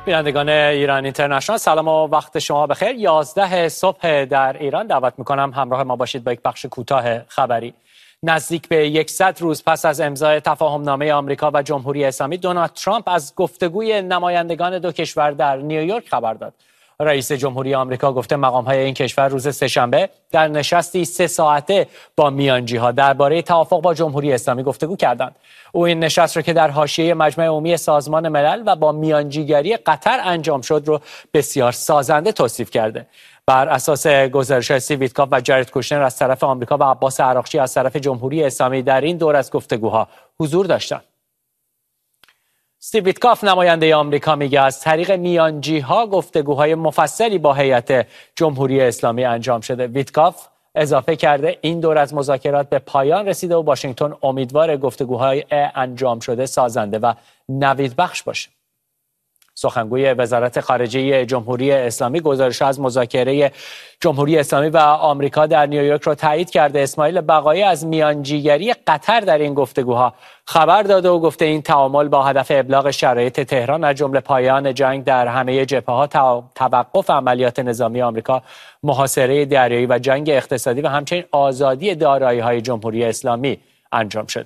بینندگان ایران اینترنشنال، سلام و وقت شما بخیر. 11 صبح در ایران. دعوت میکنم همراه ما باشید با یک بخش کوتاه خبری. نزدیک به 100 روز پس از امضای تفاهمنامه آمریکا و جمهوری اسلامی، دونالد ترامپ از گفتگوی نمایندگان دو کشور در نیویورک خبر داد. رئیس جمهوری آمریکا گفته مقام‌های این کشور روز سه‌شنبه در نشستی 3 ساعته با میانجی‌ها درباره توافق با جمهوری اسلامی گفتگو کردند. او این نشست را که در حاشیه مجمع عمومی سازمان ملل و با میانجیگری قطر انجام شد رو بسیار سازنده توصیف کرده. بر اساس گزارش استیو ویتکاف و جارد کوشنر از طرف آمریکا و عباس عراقچی از طرف جمهوری اسلامی در این دور از گفتگوها حضور داشتند. استیو ویتکاف نماینده آمریکا میگه از طریق میانجی‌ها گفتگوهای مفصلی با هیئت جمهوری اسلامی انجام شده. ویتکاف اضافه کرده این دور از مذاکرات به پایان رسیده و واشنگتن امیدوار گفتگوهای انجام شده سازنده و نویدبخش باشه. سخنگوی وزارت خارجه جمهوری اسلامی گزارش از مذاکره جمهوری اسلامی و آمریکا در نیویورک را تایید کرده. اسماعیل بقایی از میانجیگری قطر در این گفتگوها خبر داده و گفته این تعامل با هدف ابلاغ شرایط تهران از جمله پایان جنگ در همه جبهه‌ها، توقف عملیات نظامی آمریکا، محاصره دریایی و جنگ اقتصادی و همچنین آزادی دارایی‌های جمهوری اسلامی انجام شده.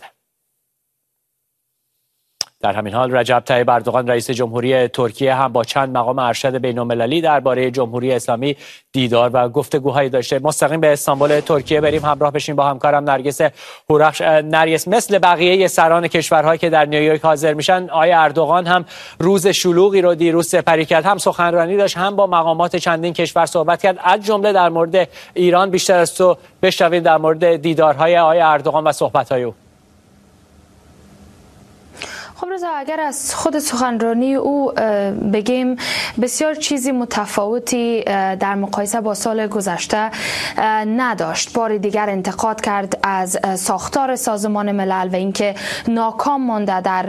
در همین حال رجب طیب اردوغان رئیس جمهوری ترکیه هم با چند مقام ارشد بین‌المللی درباره جمهوری اسلامی دیدار و گفتگوهایی داشته. مستقیم به استانبول ترکیه بریم همراه بشیم با همکارم نرگس هورخش. نرگس، مثل بقیه سران کشورهایی که در نیویورک حاضر میشن، آقای اردوغان هم روز شلوغی رو دیروز سپری کرد، هم سخنرانی داشت، هم با مقامات چندین کشور صحبت کرد. از جمله در مورد ایران بیشتر از تو بشنویم در مورد دیدارهای آقای اردوغان و صحبت‌های او. خب رضا، اگر از خود سخنرانی او بگیم، بسیار چیزی متفاوتی در مقایسه با سال گذشته نداشت. بار دیگر انتقاد کرد از ساختار سازمان ملل و اینکه ناکام مانده در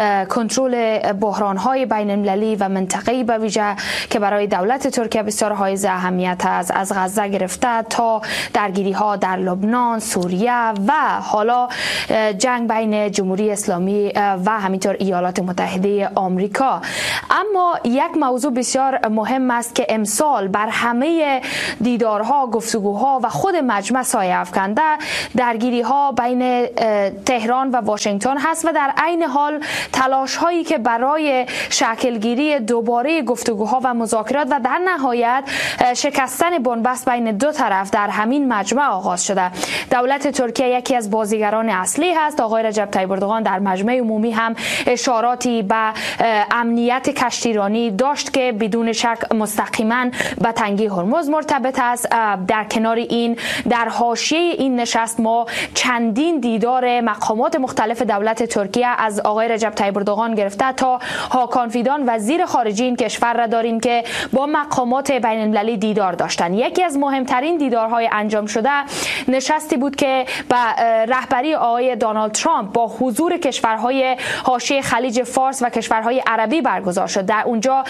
کنترل بحران‌های بین‌المللی و منطقه‌ای به ویژه که برای دولت ترکیه بسیار حائز اهمیت است، از غزه گرفته تا درگیری‌ها در لبنان، سوریه و حالا جنگ بین جمهوری اسلامی و همینطور ایالات متحده آمریکا. اما یک موضوع بسیار مهم است که امسال بر همه دیدارها، گفتگوها و خود مجمع سایه افکنده، درگیری‌ها بین تهران و واشنگتن هست و در عین حال تلاش‌هایی که برای شکلگیری دوباره گفتگوها و مذاکرات و در نهایت شکستن بن‌بست بین دو طرف در همین مجمع آغاز شده. دولت ترکیه یکی از بازیگران اصلی هست. آقای رجب طیب اردوغان در مجمع عمومی هم اشاراتی به امنیت کشتیرانی داشت که بدون شک مستقیما به تنگی هرمز مرتبط است. در کنار این، در حاشیه این نشست ما چندین دیدار مقامات مختلف دولت ترکیه از آقای رجب طیب اردوغان گرفته تا هاکان فیدان وزیر خارجه این کشور را داریم که با مقامات بین المللی دیدار داشتند. یکی از مهمترین دیدارهای انجام شده نشستی بود که به رهبری آقای دونالد ترامپ با حضور کشورهای حاشیه خلیج فارس و کشورهای عربی برگزار شد. در اونجا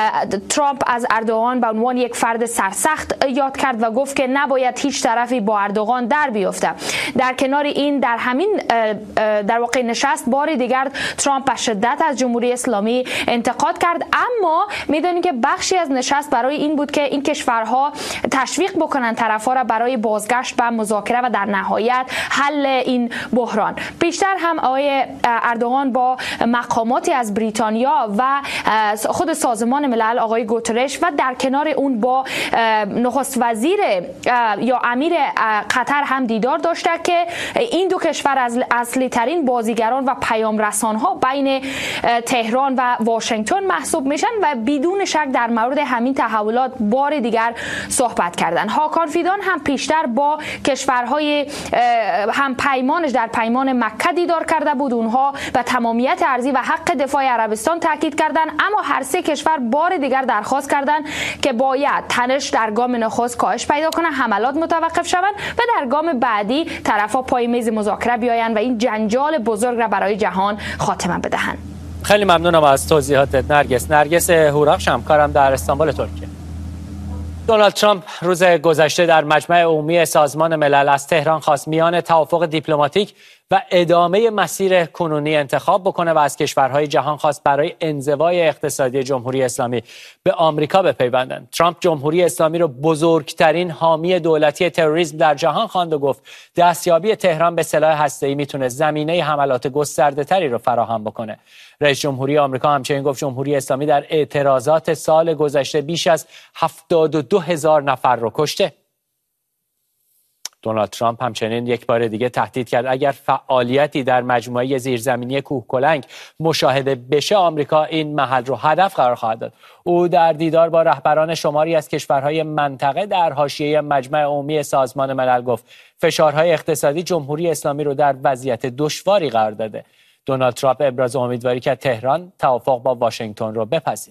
ترامپ از اردوغان به عنوان یک فرد سرسخت یاد کرد و گفت که نباید هیچ طرفی با اردوغان در بیفته. در کنار این، در همین در واقع نشست بار دیگر ترامپ به شدت از جمهوری اسلامی انتقاد کرد، اما میدونید که بخشی از نشست برای این بود که این کشورها تشویق بکنن طرفها را برای بازگشت به مذاکره و در نهایت حل این بحران. بیشتر هم آقای اردوغان با مقاماتی از بریتانیا و خود سازمان ملل آقای گوترش و در کنار اون با نخست وزیر یا امیر قطر هم دیدار داشته که این دو کشور از اصلی ترین بازیگران و پیام رسان ها بین تهران و واشنگتن محسوب میشن و بدون شک در مورد همین تحولات بار دیگر صحبت کردن. هاکان فیدان هم پیشتر با کشورهای هم پیمانش در پیمان مکه دیدار کرده بود. اونها و تمامیت ارضی و حق دفاع عربستان تاکید کردند، اما هر سه کشور بار دیگر درخواست کردند که باید تنش در گام نخست کاهش پیدا کنه، حملات متوقف شوند و در گام بعدی طرفا پای میز مذاکره بیایند و این جنجال بزرگ را برای جهان خاتمه بدهند. خیلی ممنونم از توضیحاتت نرگس هورخش، همکارم در استانبول ترکیه. دونالد ترامپ روز گذشته در مجمع عمومی سازمان ملل از تهران خواست میان توافق دیپلماتیک و ادامه مسیر کنونی انتخاب بکنه و از کشورهای جهان خواست برای انزوای اقتصادی جمهوری اسلامی به آمریکا بپیوندند. ترامپ جمهوری اسلامی را بزرگترین حامی دولتی تروریسم در جهان خواند و گفت دستیابی تهران به سلاح هسته‌ای میتونه زمینه حملات گسترده‌تری رو فراهم بکنه. رئیس جمهوری آمریکا همچنین گفت جمهوری اسلامی در اعتراضات سال گذشته بیش از 72,000 نفر رو کشته. دونالد ترامپ همچنین یک بار دیگه تهدید کرد اگر فعالیتی در مجموعه زیرزمینی کوهکلنگ مشاهده بشه آمریکا این محل رو هدف قرار خواهد داد. او در دیدار با رهبران شماری از کشورهای منطقه در حاشیه مجمع عمومی سازمان ملل گفت فشارهای اقتصادی جمهوری اسلامی رو در وضعیت دشواری قرار داده. دونالد ترامپ ابراز امیدواری کرد تهران توافق با واشنگتن رو بپذیره.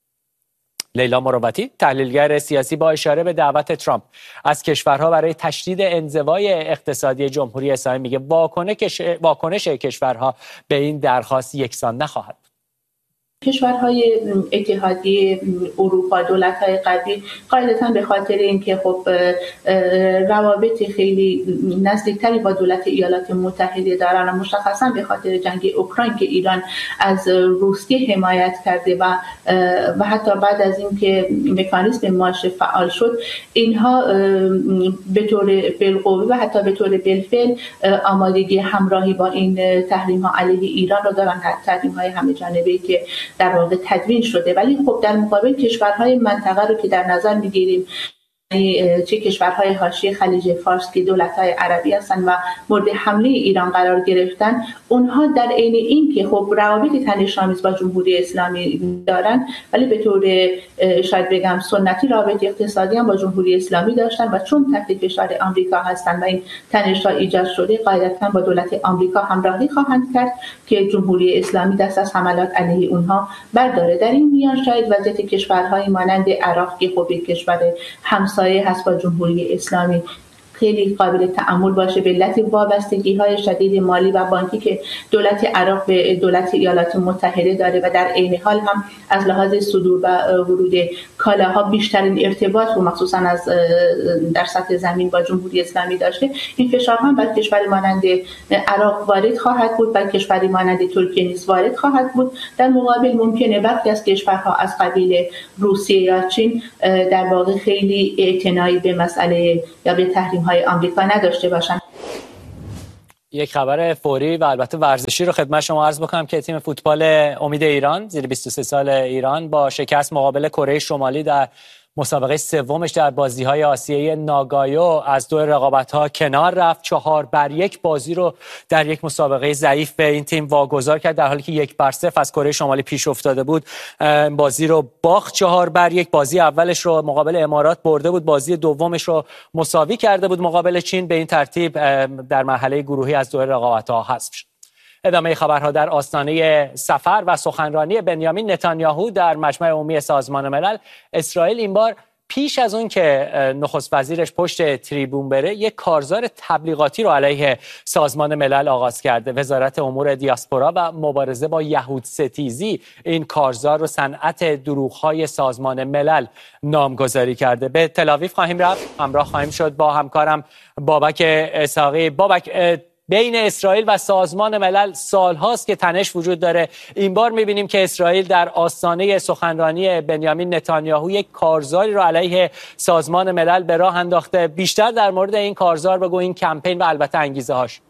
لیلا مروتی تحلیلگر سیاسی با اشاره به دعوت ترامپ از کشورها برای تشدید انزوای اقتصادی جمهوری اسلامی میگه واکنش کشورها به این درخواست یکسان نخواهد. کشورهای اتحادیه اروپا، دولت‌های غربی قاعدتاً به خاطر اینکه خب روابط خیلی نزدیکتری با دولت ایالات متحده دارن و مشخصاً به خاطر جنگ اوکراین که ایران از روسیه حمایت کرده و حتی بعد از اینکه مکانیزم مارش فعال شد اینها به طور بالقوه و حتی به طور بالفعل آمادگی همراهی با این تحریم‌ها علیه ایران را دارن، تحریم‌های همه جانبه‌ای که در واقع تدوین شده. ولی خب در مقابل کشورهای منطقه رو که در نظر میگیریم چه کشورهای حاشیه خلیج فارس که دولت‌های عربی هستند و مورد حمله ایران قرار گرفتن، اونها در عین این که خب روابط تنش‌آمیز با جمهوری اسلامی دارن ولی به طور شاید بگم سنتی روابط اقتصادی هم با جمهوری اسلامی داشتن و چون تحت فشار آمریکا هستند و این تنش‌ها ایجاد شده قاعدتاً با دولت آمریکا همراهی خواهند کرد که جمهوری اسلامی دست از حملات علیه اونها برداره. در این میان شاید وضعیت کشورهای مانند عراق که خب یک کشور همسایه هست با جمهوری اسلامی خیلی قابل تأمل باشه به علت وابستگی‌های شدید مالی و بانکی که دولت عراق به دولت ایالات متحده داره و در عین حال هم از لحاظ صدور و ورود کالاها بیشترین ارتباط و مخصوصا از در سطح زمین با جمهوری اسلامی داشته. این فشارها بر کشوری مانند عراق وارد خواهد بود، بر کشوری مانند ترکیه نیز وارد خواهد بود. در مقابل ممکنه برخی از کشورها از قبیل روسیه یا چین در واقع خیلی اعتنایی به مسئله یا به تحریم های آمریکا نداشته باشند. یک خبر فوری و البته ورزشی رو خدمت شما عرض بکنم که تیم فوتبال امید ایران زیر 23 سال ایران با شکست مقابل کره شمالی در مسابقه سومش در بازی‌های آسیایی ناگایو از دو رقابت‌ها کنار رفت. 4-1 بازی رو در یک مسابقه ضعیف به این تیم واگذار کرد، در حالی که 1-0 از کره شمالی پیش افتاده بود. بازی رو باخت 4-1. بازی اولش رو مقابل امارات برده بود، بازی دومش رو مساوی کرده بود مقابل چین. به این ترتیب در مرحله گروهی از دو رقابت‌ها حذف شد. ادامه خبرها در آستانه سفر و سخنرانی بنیامین نتانیاهو در مجمع عمومی سازمان ملل. اسرائیل این بار پیش از اون که نخست وزیرش پشت تریبون بره یک کارزار تبلیغاتی رو علیه سازمان ملل آغاز کرده. وزارت امور دیاسپورا و مبارزه با یهود ستیزی این کارزار رو صنعت دروغ‌های سازمان ملل نامگذاری کرده. به تل‌آویو خواهیم رفت، همراه خواهیم شد با همکارم بابک اسحاقی. بابک، بین اسرائیل و سازمان ملل سالهاست که تنش وجود داره. این بار می‌بینیم که اسرائیل در آستانه سخنرانی بنیامین نتانیاهو یک کارزاری رو علیه سازمان ملل به راه انداخته. بیشتر در مورد این کارزار بگو، این کمپین و البته انگیزه‌هاش.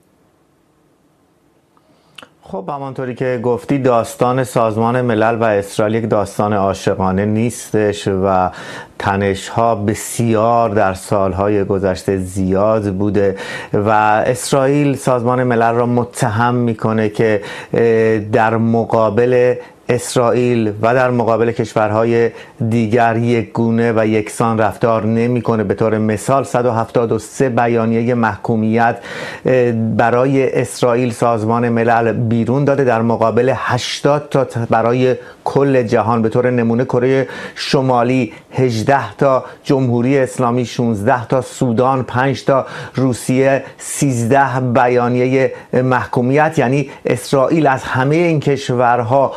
خب همانطوری که گفتی داستان سازمان ملل و اسرائیل یک داستان عاشقانه نیستش و تنش‌ها بسیار در سالهای گذشته زیاد بوده و اسرائیل سازمان ملل را متهم میکنه که در مقابل اسرائیل و در مقابل کشورهای دیگر یک گونه و یکسان رفتار نمیکنه. به طور مثال 173 بیانیه محکومیت برای اسرائیل سازمان ملل بیرون داده، در مقابل 80 تا برای کل جهان. به طور نمونه کره شمالی 18 تا، جمهوری اسلامی 16 تا، سودان 5 تا، روسیه 13 بیانیه محکومیت. یعنی اسرائیل از همه این کشورها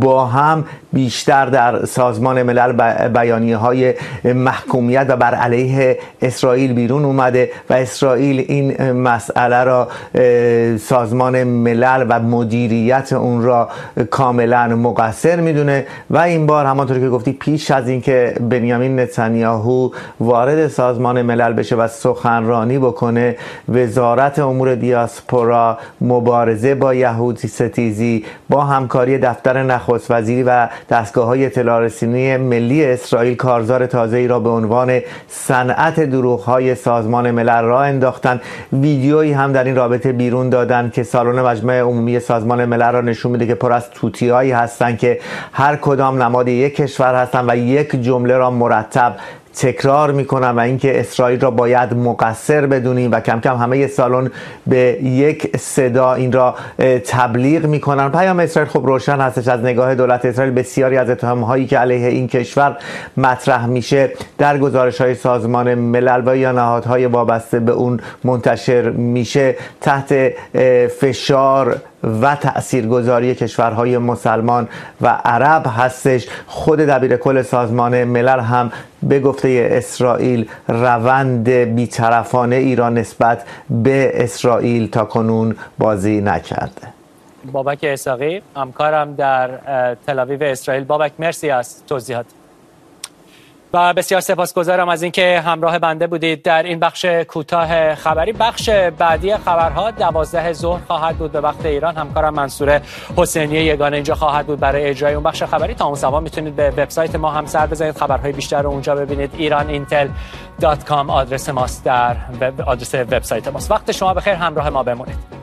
با هم بیشتر در سازمان ملل بیانیه‌های محکومیت و بر علیه اسرائیل بیرون اومده و اسرائیل این مسئله را سازمان ملل و مدیریت اون را کاملا مقصر میدونه و این بار همانطور که گفتی پیش از اینکه بنیامین نتانیاهو وارد سازمان ملل بشه و سخنرانی بکنه، وزارت امور دیاسپورا مبارزه با یهودی ستیزی با همکاری دفتر نخست وزیری و دستگاه‌های اطلاع رسانی ملی اسرائیل کارزار تازه‌ای را به عنوان صنعت دروغ‌های سازمان ملل راه انداختن. ویدیویی هم در این رابطه بیرون دادن که سالن مجمع عمومی سازمان ملل را نشون میده که پر از توتیایی هستن که هر کدام نماد یک کشور هستن و یک جمله را مرتب تکرار میکنن و اینکه اسرائیل را باید مقصر بدونیم و کم کم همه سالن به یک صدا این را تبلیغ میکنن. پیام اسرائیل خب روشن هستش. از نگاه دولت اسرائیل بسیاری از اتهام‌هایی که علیه این کشور مطرح میشه در گزارش‌های سازمان ملل و یا نهادهای وابسته به اون منتشر میشه تحت فشار و تأثیرگذاری کشورهای مسلمان و عرب هستش. خود دبیرکل سازمان ملل هم به گفته اسرائیل روند بی‌طرفانه ایران نسبت به اسرائیل تا کنون بازی نکرده. بابک اسحاقی همکارم در تل آویو اسرائیل. بابک مرسی از توضیحات و بسیار سپاسگزارم از اینکه همراه بنده بودید در این بخش کوتاه خبری. بخش بعدی خبرها 12 ظهر خواهد بود به وقت ایران. همکارم منصور حسینی یگانه اینجا خواهد بود برای اجرای اون بخش خبری. تا اون زمان میتونید به وبسایت ما هم سر بزنید، خبرهای بیشتر رو اونجا ببینید. iran.intel.com آدرس ماست، در آدرس وبسایت ماست. وقت شما بخیر، همراه ما بمونید.